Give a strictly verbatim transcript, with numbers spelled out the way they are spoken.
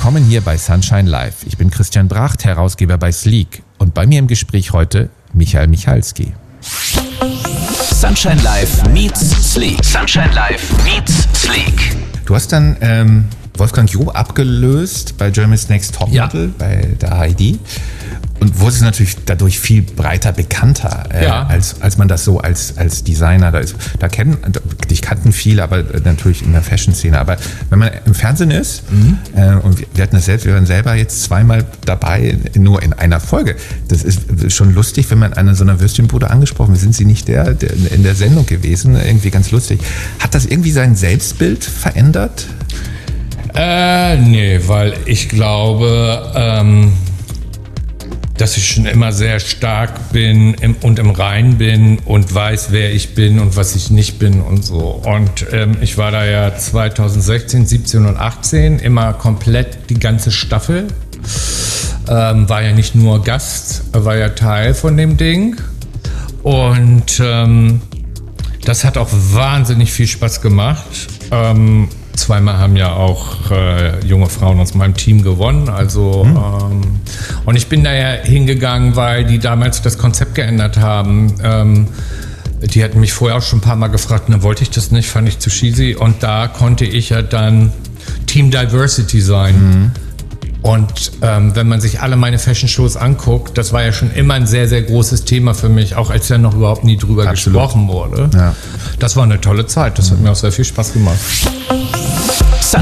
willkommen hier bei Sunshine Live. Ich bin Christian Bracht, Herausgeber bei Sleek. Und bei mir im Gespräch heute Michael Michalski. Sunshine Live meets Sleek. Sunshine Live meets Sleek. Du hast dann ähm, Wolfgang Job abgelöst bei Germany's Next Topmodel, ja. bei der H I D. Und wurdest natürlich dadurch viel breiter bekannter, äh, ja. als, als man das so als, als Designer da ist. Da kennen, dich kannten viele, aber natürlich in der Fashion-Szene. Aber wenn man im Fernsehen ist, mhm. äh, und wir, wir hatten das selbst, wir waren selber jetzt zweimal dabei, nur in einer Folge. Das ist schon lustig, wenn man an so einer Würstchenbude angesprochen wird. Sind Sie nicht der, der in der Sendung gewesen? Irgendwie ganz lustig. Hat das irgendwie sein Selbstbild verändert? Äh, nee, weil ich glaube, ähm, dass ich schon immer sehr stark bin im, und im Reinen bin und weiß, wer ich bin und was ich nicht bin und so. Und ähm, ich war da ja zwanzig sechzehn, siebzehn und achtzehn immer komplett die ganze Staffel. Ähm, war ja nicht nur Gast, war ja Teil von dem Ding. Und ähm, das hat auch wahnsinnig viel Spaß gemacht. Ähm, Zweimal haben ja auch äh, junge Frauen aus meinem Team gewonnen. Also mhm. ähm, und ich bin da ja hingegangen, weil die damals das Konzept geändert haben. Ähm, die hatten mich vorher auch schon ein paar Mal gefragt, ne, wollte ich das nicht, fand ich zu cheesy. Und da konnte ich ja dann Team Diversity sein. Mhm. Und ähm, wenn man sich alle meine Fashion-Shows anguckt, das war ja schon immer ein sehr, sehr großes Thema für mich, auch als ja noch überhaupt nie drüber Absolut. gesprochen wurde. Ja. Das war eine tolle Zeit, das hat mir auch sehr viel Spaß gemacht.